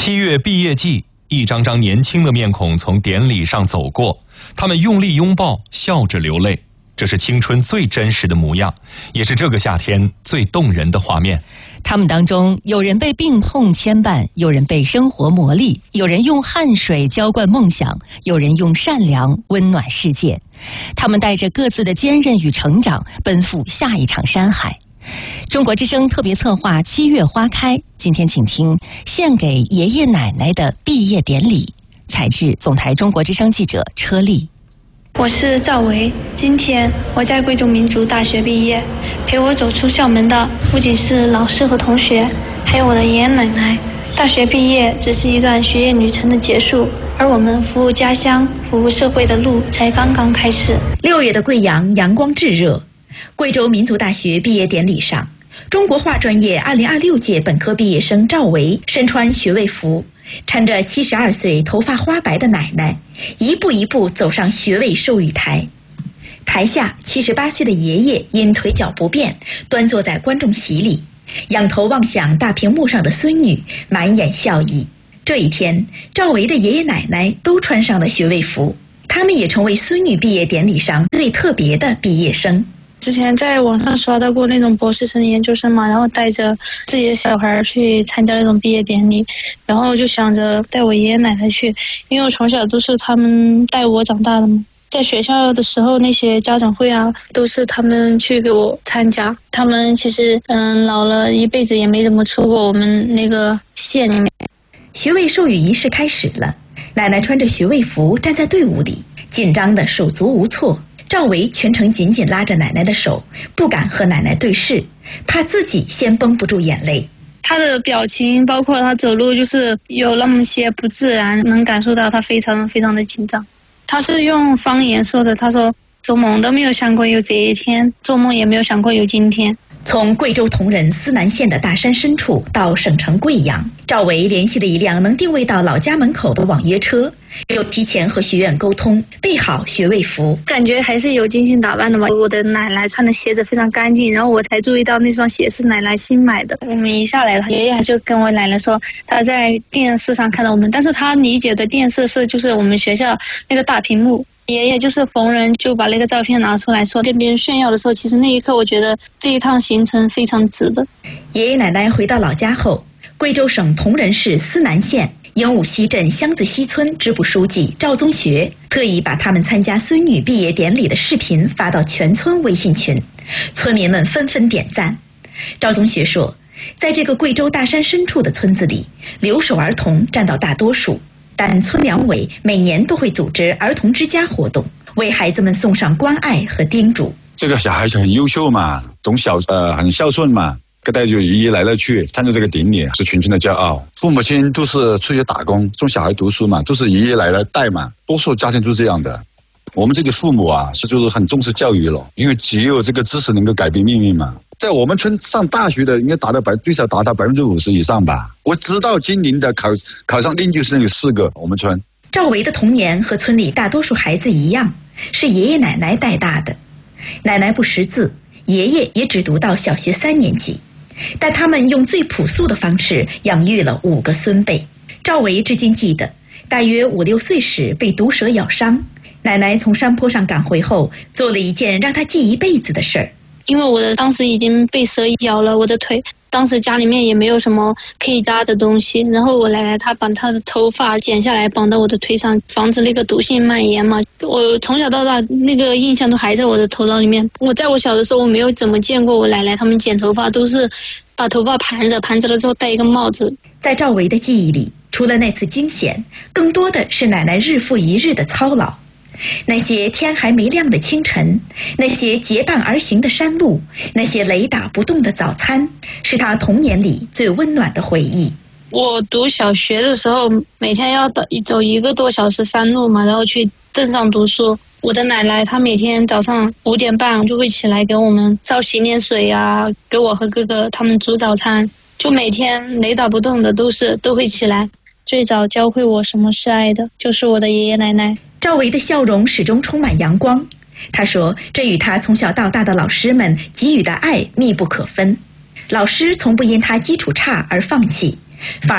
7月毕业季，一张张年轻的面孔从典礼上走过，他们用力拥抱，笑着流泪。这是青春最真实的模样，也是这个夏天最动人的画面。 他们当中，有人被病痛牵绊，有人被生活磨砺，有人用汗水浇灌梦想，有人用善良温暖世界。他们带着各自的坚韧与成长，奔赴下一场山海。中国之声特别策划7月花开，今天请听献给爷爷奶奶的毕业典礼。采自总台中国之声记者车丽。 我是赵维，今天我在贵州民族大学毕业，陪我走出校门的不仅是老师和同学，还有我的爷爷奶奶。大学毕业只是一段学业旅程的结束，而我们服务家乡、服务社会的路才刚刚开始。 6月的贵阳阳光炙热，贵州民族大学毕业典礼上，中国画专业2026届本科毕业生赵维身穿学位服，搀着72岁头发花白的奶奶，一步一步走上学位授予台。台下78岁的爷爷因腿脚不便，端坐在观众席里，仰头望向大屏幕上的孙女，满眼笑意。这一天，赵维的爷爷奶奶都穿上了学位服，他们也成为孙女毕业典礼上最特别的毕业生。 之前在网上刷到过那种博士生、研究生嘛，然后带着自己的小孩去参加那种毕业典礼，然后就想着带我爷爷奶奶去，因为我从小都是他们带我长大的嘛。在学校的时候，那些家长会啊，都是他们去给我参加。他们其实老了一辈子也没怎么出过我们那个县里面。 学位授予仪式开始了，奶奶穿着学位服站在队伍里，紧张的手足无措。赵维全程紧紧拉着奶奶的手，不敢和奶奶对视，怕自己先绷不住眼泪。 他的表情包括他走路就是有那么些不自然，能感受到他非常非常的紧张。他是用方言说的，他说做梦都没有想过有这一天，做梦也没有想过有今天。 从贵州铜仁思南县的大山深处到省城贵阳，赵维联系了一辆能定位到老家门口的网约车，又提前和学院沟通，备好学位服， 感觉还是有精心打扮的嘛。我的奶奶穿的鞋子非常干净，然后我才注意到那双鞋是奶奶新买的。我们一下来了，爷爷就跟我奶奶说他在电视上看到我们，但是他理解的电视是就是我们学校那个大屏幕。爷爷就是逢人就把那个照片拿出来说，跟别人炫耀的时候，其实那一刻我觉得这一趟行程非常值得。 爷爷奶奶回到老家后，贵州省铜仁市思南县鹦鹉溪镇箱子溪村支部书记赵宗学特意把他们参加孙女毕业典礼的视频发到全村微信群，村民们纷纷点赞。赵宗学说，在这个贵州大山深处的村子里，留守儿童占到大多数，但村两委每年都会组织儿童之家活动，为孩子们送上关爱和叮嘱。 这个小孩子很优秀嘛，很孝顺嘛，带着爷爷奶奶去参加这个典礼，是群群的骄傲。父母亲都是出去打工，送小孩读书嘛，都是爷爷奶奶带嘛，多数家庭都是这样的。我们这个父母啊，就是很重视教育了，因为只有这个知识能够改变命运嘛。在我们村上大学的应该最少达到50%以上吧。我知道今年的考上研究生有4个，我们村。 赵维的童年和村里大多数孩子一样，是爷爷奶奶带大的。奶奶不识字，爷爷也只读到小学3年级，但他们用最朴素的方式养育了5个孙辈。赵维至今记得，大约5、6岁时被毒蛇咬伤，奶奶从山坡上赶回后，做了一件让他记一辈子的事儿。 因为我当时已经被蛇咬了我的腿，当时家里面也没有什么可以扎的东西，然后我奶奶她把她的头发剪下来绑到我的腿上，防止那个毒性蔓延嘛。我从小到大那个印象都还在我的头脑里面。在我小的时候，我没有怎么见过我奶奶他们剪头发，都是把头发盘着了之后戴一个帽子。 在赵维的记忆里，除了那次惊险，更多的是奶奶日复一日的操劳。那些天还没亮的清晨，那些结伴而行的山路，那些雷打不动的早餐，是他童年里最温暖的回忆。 我读小学的时候，每天要走1个多小时山路嘛，然后去镇上读书。我的奶奶她每天早上5点半就会起来给我们烧洗脸水啊，给我和哥哥他们煮早餐，就每天雷打不动的都会起来。最早教会我什么是爱的，就是我的爷爷奶奶。 赵维的笑容始终充满阳光，他说这与他从小到大的老师们给予的爱密不可分。老师从不因他基础差而放弃，反